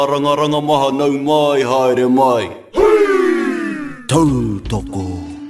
Ranga maha nau mai haere mai. Tau toko.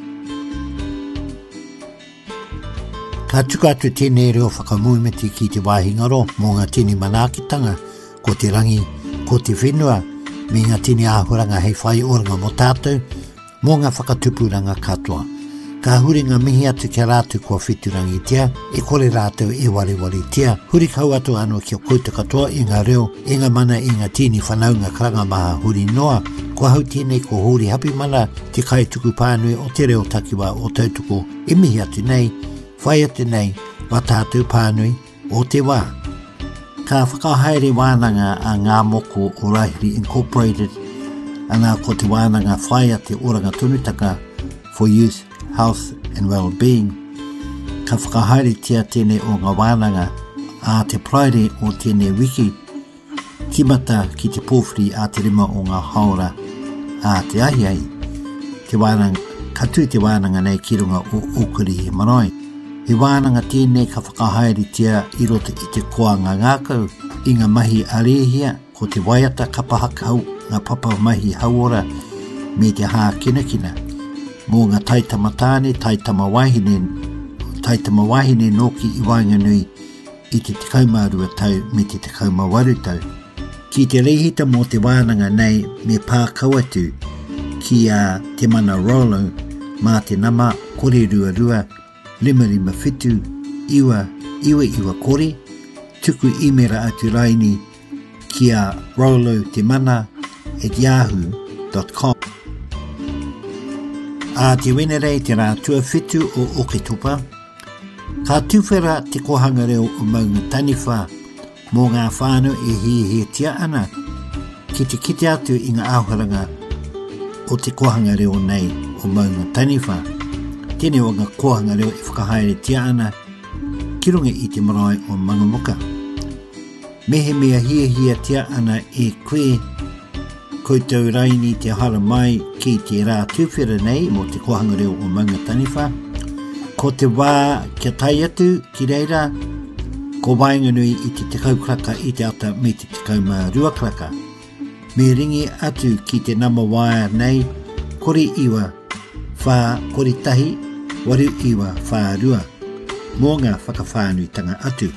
Ka tuka atu tēnei reo whakamuimeti ki te wāhingaro mō ngā tini manākitanga, ko te rangi, ko te whenua, me ngā tini āhuranga hei whai oranga mo tātou, mō ngā whakatupuranga katoa. Ka huri ngā mihi atu kia rātu kua whiturangi tia, e kore rātou e wari tia, huri kau atu anō kia kouta katoa i ngā reo, e ngā mana i ngā tini whanaunga karanga maha huri noa, kua hau tēnei ko huri hapi mana te kai tuku pānui o te reo takiwa o tautuko, e mihi atu nei, whai atu nei, wa tātou pānui o te wā. Ka whakahaere wānanga a ngā moko o Rahiri Incorporated, ana ko te wānanga whai ate oranga tunutaka for youth, health and well-being. Ka whakahaere tia tēnei o ngā wānanga a te praere o tēnei wiki, kimata ki te pōwhiri a te rima o ngā haora a te ahiai. Te wānanga, katu te wānanga nei ki runga o Okuri he marae. He wānanga tēnei ka whakahaere tia i roto i te koanga ngākau, i ngā mahi arehia, ko te waiata kapahakau, ngā papa mahi hauora, me te hā kina. Mō ngā taitama tāne, taitama wahine noki i Wainganui i te tekaumārua tau me te tekaumawaru tau. Ki te rehita mō te wānanga nei me pākau atu ki a te mana Rolo mā te nama kore rua, lima whitu, iwa kore, tuku imera atu raini ki a Rolo te mana @yahoo.com. A te wenerei te rā tua whitu o Oketopa, ka tuwhera te kohanga reo o maunga taniwha mō ngā whānau e he tia ana ki te kite atu i ngā āhuranga o te kohanga reo nei o maunga taniwha. Tēnei o ngā kohanga reo e whakahaere tia ana ki runga i te marae o Mangamuka. Mehe mea hia tia ana e koe koutou raini te hara mai ki te rā tuwhera nei mō te kohanga reo o maunga taniwha. Ko te wā kia tai atu ki reira, ko Wainganui i te tekau kraka i te ata me te tekauma rua kraka. Me ringi atu ki te nama waia nei, kore iwa, whā kore tahi, waru iwa, whā rua, mō ngā whakawhānuitanga atu.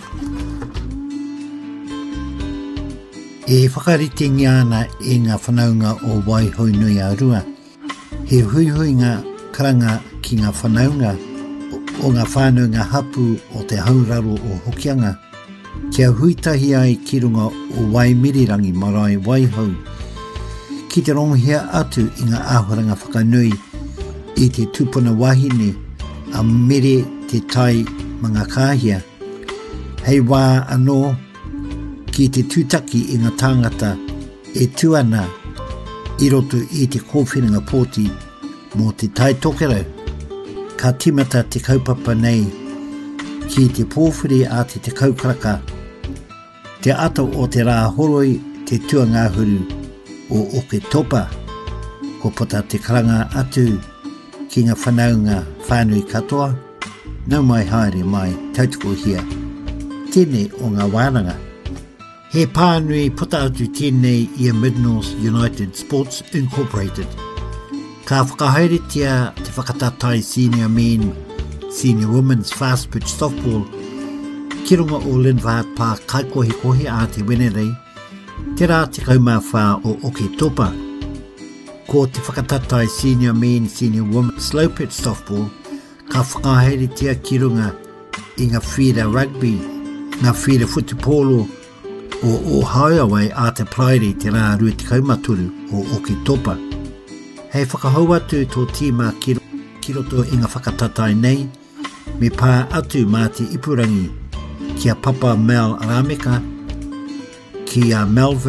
E whakarite ngiana e ngā whanaunga o Waihoi Nui a Rua. He hui ngā karanga ki ngā whanaunga o ngā whānunga hapu o te hauraro o Hokianga. Kia huitahi ai ki runga o Waimirirangi marae Waihoi. Ki te ronghia atu i ngā āhuranga whakanui i te tupuna wahine a mere te tai mga kāhia. Hei wā anō ki te tūtaki i ngā tāngata e tuana i roto i te kōwhiringa pōti mō te tai tokerau. Ka timata te kaupapa nei ki te pōwhiri a te kaukaraka, te ato o te rā horoi te tuangāhuru o Oketopa, ko pota te karanga atu ki ngā whanaunga whānui katoa, nau mai haere mai tautoko hia. Tēnei o ngā wānanga. He pānui puta atu tēnei i a Mid-North United Sports Incorporated. Ka whakahaere tia te whakatatai senior men, senior women's fast pitch softball, ki runga o Linvaat pā kaikohi a te wenerei, te rā te kaumawha o Oketopa. Ko te whakatatai senior men, senior women's slow pitch softball, ka whakahaere tia ki runga i ngā whira rugby, ngā whira futupolo, o Ohio a te praere te rā rua te kaumaturu o Oketopa. Hei whakahau atu tō tīma ki roto i ngā whakatatai nei, me pā atu mā te ipurangi ki a Papa Mel Arameka, ki a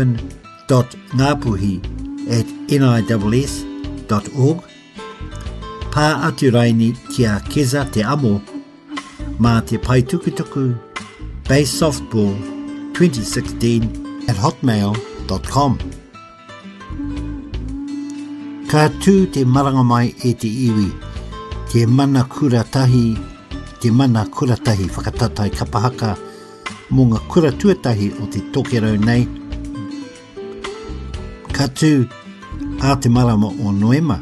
melvin.ngapuhi@niss.org, pā atu raini ki a Keza te amo, mā te paitukutuku Base Softball 2016@hotmail.com. Ka tū te maranga mai e te iwi, te mana kuratahi whakatatai kapahaka mō ngā kura tuatahi o te tokerau nei. katu a te marama o Noema.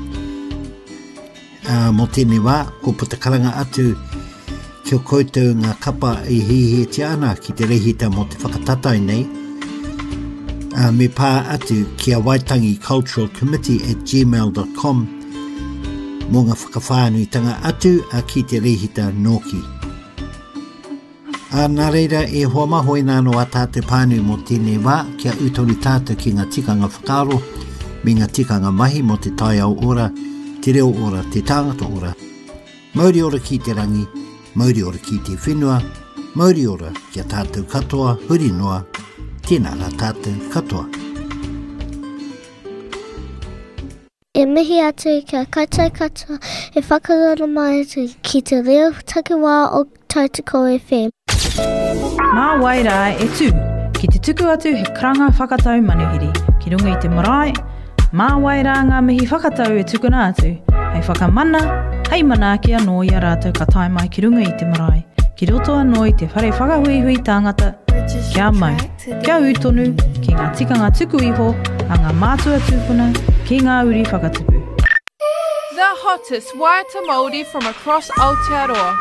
Mo tēnei wā, ko putakaranga atu ki o koutou ngā kapa I hihi te ana ki te rehita mo te whakatatai nei. Me pā atu ki a Waitangi Cultural Committee @gmail.com mo ngā whakawhānuitanga atu a ki te rehita Noki. Nā reira e hoa maho I nāno a tātou pānu mo tēnei wā kia utoni tātou ki ngā tikanga whakaro me ngā tikanga mahi mo te tai au ora, te reo ora, te tāngata ora. Mauri ora ki te rangi, mauri ora ki te whenua, mauri ora kia tātou katoa, huri noa, tēnā rā tātou katoa. E mihi atu kia kaitai katoa e whakarora mai atu ki te reo takiwā o Tautoko FM. Mā waira e tū, ki te tuku atu he karanga whakatau manuhiri, ki runga I te marae, mā waira ngā mihi whakatau e tukuna atu, hei whakamana, hei mana ki anō I a rātou ka tae mai ki runga I te marae, ki roto anō I te whare whakahuihui tāngata, kia mau, kia utonu, ki ngā tikanga tuku iho, a ngā mātua tūpuna, ki ngā uri whakatupu. The hottest Waiata Māori from across Aotearoa.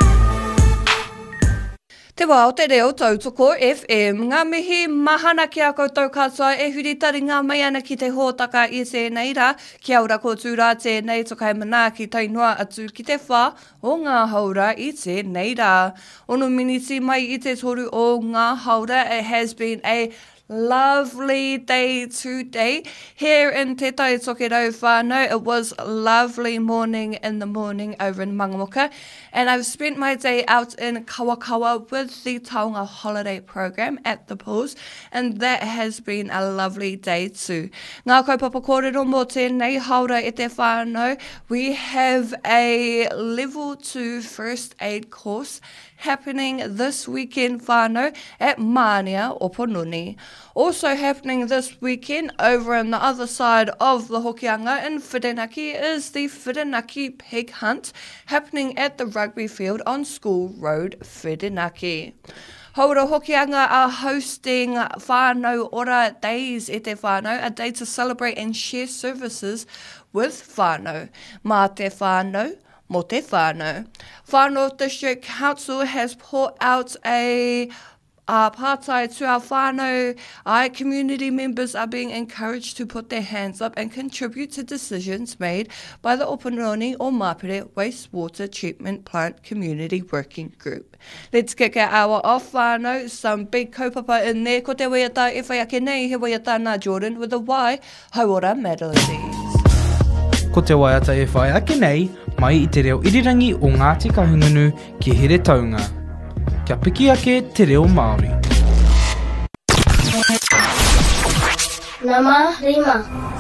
Te wā o te reo Tautoko FM, ngā mihi mahana ki a koutou katoa e huritari ngā mai ana ki te hōtaka I tēnei rā, kia ora kōtū rā tēnei tokai mana ki tainua atu ki te whā o ngā haura I tēnei rā. Ono miniti mai I te toru o ngā haura, it has been a lovely day today here in Te Tai Tokerau whānau. It was a lovely morning in the morning over in Mangamoka, and I've spent my day out in Kawakawa with the Taonga holiday program at the pools, and that has been a lovely day too. Ngā kaupapa kōrero mō tēnei haura e te whānau, we have a level 2 first aid course happening this weekend whānau at Mānia o Ponuni. Also happening this weekend over on the other side of the Hokianga in Whirinaki is the Whirinaki Pig Hunt happening at the rugby field on School Road, Whirinaki. Haura Hokianga are hosting Whānau Ora Days e te whānau, a day to celebrate and share services with whānau. Mā te whānau, mo te whānau. Whānau District Council has put out a pātai to our whānau. Community members are being encouraged to put their hands up and contribute to decisions made by the Opanoni o Mapire Wastewater Treatment Plant Community Working Group. Let's kick our hour off whānau. Some big kaupapa in there. Ko te waiata e whai ake nei, he waiata nā Jordan with a Y, Hauora Melodies. Ko te waiata e whai ake nei, mai I te reo irirangi o Ngāti Kahungunu ki Here Taunga. Kia piki ake te reo Māori. Nama Rima.